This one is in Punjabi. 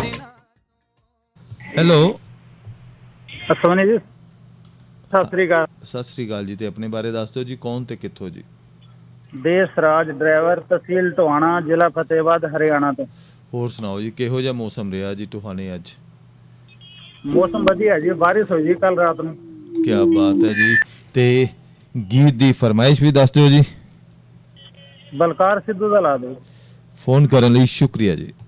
ਹੈਲੋ ਸੋਨੀ ਜੀ, ਸਤਿ ਸ੍ਰੀ ਅਕਾਲ। ਸਤਿ ਸ੍ਰੀ ਅਕਾਲ ਜੀ। ਤੇ ਆਪਣੇ ਬਾਰੇ ਦੱਸ ਦਿਓ ਜੀ, ਕੌਣ ਤੇ ਕਿੱਥੋਂ ਜੀ? ਦੇਸ ਰਾਜ ਡਰਾਈਵਰ, ਤਹਿਸੀਲ ਟੋਹਾਣਾ, ਜ਼ਿਲ੍ਹਾ ਫਤਿਹਾਬਾਦ, ਹਰਿਆਣਾ ਤੋਂ। ਹੋਰ ਸੁਣਾਓ ਜੀ, ਕਿਹੋ ਜਿਹਾ ਮੌਸਮ ਰਿਹਾ ਜੀ ਟੋਹਾਣੇ ਅੱਜ? ਮੌਸਮ ਵਧੀਆ ਜੀ, ਬਾਰਿਸ਼ ਹੋਈ ਜੀ ਕੱਲ ਰਾਤ ਨੂੰ। ਕਿਆ ਬਾਤ ਹੈ ਜੀ। ਤੇ ਗੀਤ ਦੀ ਫਰਮਾਇਸ਼ ਵੀ ਦੱਸ ਦਿਓ ਜੀ। ਬਲਕਾਰ ਸਿੱਧੂ ਦਾ ਲਾ ਦਿਓ। ਫੋਨ ਕਰਨ ਲਈ ਸ਼ੁਕਰੀਆ ਜੀ।